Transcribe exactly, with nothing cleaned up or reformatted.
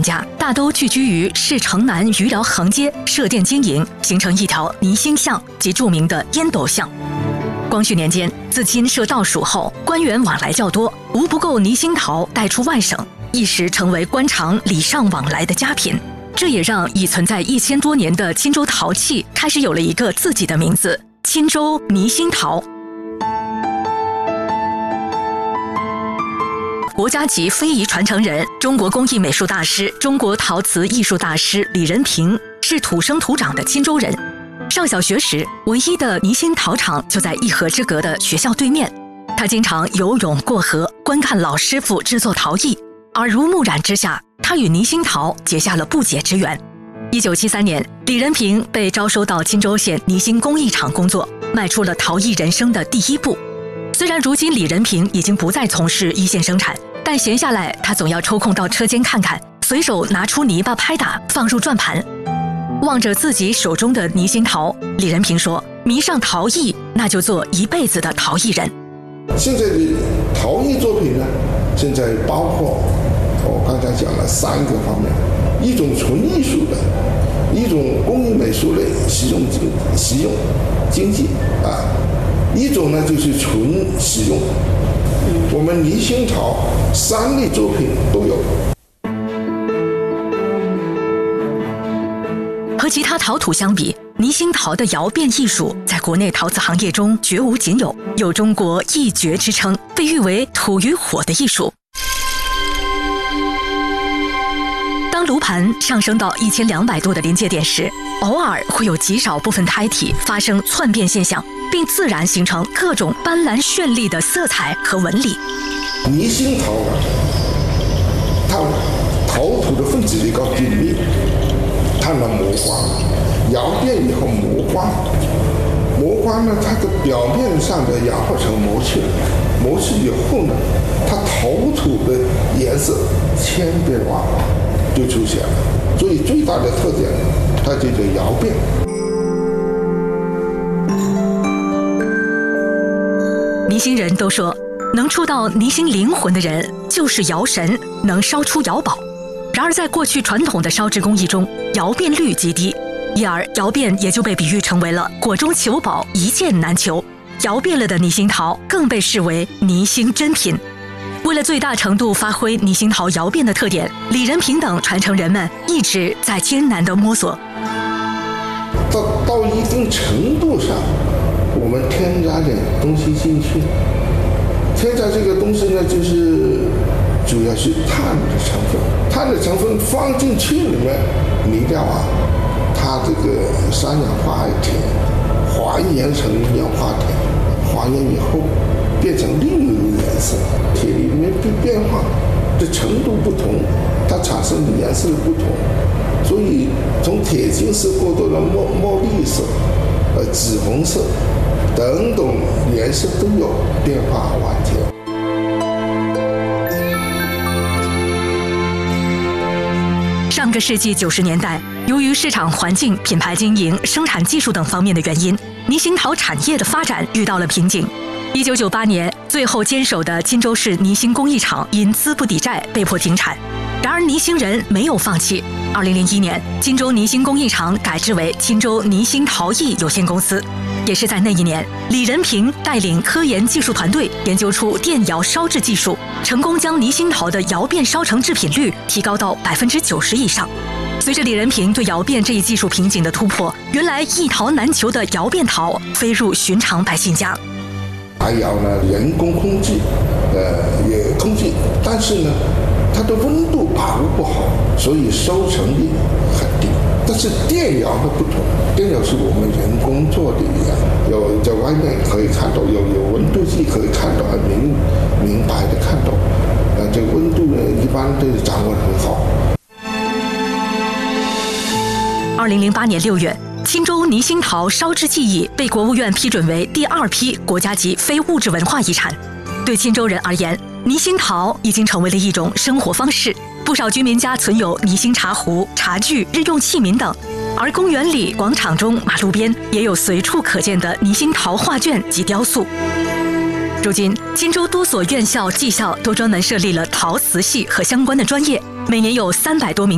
家大都聚居于市城南余寮横街设店经营，形成一条泥兴巷及著名的烟斗巷。光绪年间，自亲设道署后，官员往来较多，无不购泥兴陶带出外省，一时成为官场礼尚往来的佳品。这也让已存在一千多年的钦州陶器开始有了一个自己的名字——钦州泥兴陶。国家级非遗传承人、中国工艺美术大师、中国陶瓷艺术大师李仁平是土生土长的钦州人。上小学时，唯一的泥兴陶厂就在一河之隔的学校对面。他经常游泳过河，观看老师傅制作陶艺，耳濡目染之下，他与泥兴陶结下了不解之缘。一九七三年，李仁平被招收到钦州县泥兴工艺厂工作，迈出了陶艺人生的第一步。虽然如今李仁平已经不再从事一线生产，但闲下来他总要抽空到车间看看，随手拿出泥巴拍打，放入转盘。望着自己手中的泥兴陶，李仁平说：“迷上陶艺，那就做一辈子的陶艺人。” 现在的陶艺作品呢，现在包括我刚才讲了三个方面：一种纯艺术的，一种工艺美术类实用经实用经济啊，一种呢就是纯实用。我们泥兴陶三类作品都有。 和其他陶土相比，泥兴陶的窑变艺术在国内陶瓷行业中绝无仅有，有中国一绝之称，被誉为土与火的艺术。当炉盘上升到一千两百度的临界点时，偶尔会有极少部分胎体发生窜变现象，并自然形成各种斑斓绚丽的色彩和纹理。 泥兴陶啊，它陶土的分子比较紧密，它能磨花，窑变以后磨花，磨花呢，它的表面上的氧化层磨去了，磨去以后呢，它陶土的颜色千变万化就出现了。所以最大的特点，它就叫窑变。 泥兴人都说，能触到泥兴灵魂的人就是窑神，能烧出窑宝。然而在过去传统的烧制工艺中，窑变率极低，因而窑变也就被比喻成为了果中求宝，一件难求。窑变了的泥兴陶更被视为泥兴珍品。为了最大程度发挥泥兴陶窑变的特点，李仁平等传承人们一直在艰难地摸索。 到到一定程度上，我们添加点东西进去，添加这个东西呢，就是主要是碳的成分。碳的成分放进去里面，泥料啊，它这个三氧化铁还原成一氧化铁，还原以后变成另一个颜色。铁里面变化的程度不同，它产生的颜色不同，所以从铁青色过渡到墨墨绿色、呃紫红色等等颜色都有变化万千。 上个世纪九十年代，由于市场环境、品牌经营、生产技术等方面的原因，泥兴陶产业的发展遇到了瓶颈。一九九八年，最后坚守的钦州市泥兴工艺厂因资不抵债被迫停产。然而泥兴人没有放弃。二零零一年，钦州泥兴工艺厂改制为钦州泥兴陶艺有限公司。也是在那一年，李仁平带领科研技术团队研究出电窑烧制技术，成功将泥兴陶的窑变烧成制品率提高到百分之九十以上。随着李仁平对窑变这一技术瓶颈的突破，原来一陶难求的窑变陶飞入寻常百姓家。 柴窑呢，人工控制，呃，也控制，但是呢，它的温度把握不好，所以收成率很低。但是电窑的不同，电窑是我们人工做的一样，有在外面可以看到，有有温度计可以看到，很明明白的看到，呃，这个温度呢，一般都掌握得很好。 二零零八年六月，钦州泥兴陶烧制技艺被国务院批准为第二批国家级非物质文化遗产。对钦州人而言，泥兴陶已经成为了一种生活方式。不少居民家存有泥兴茶壶、茶具、日用器皿等，而公园里、广场中、马路边也有随处可见的泥兴陶画卷及雕塑。如今，钦州多所院校、技校都专门设立了陶瓷系和相关的专业，每年有三百多名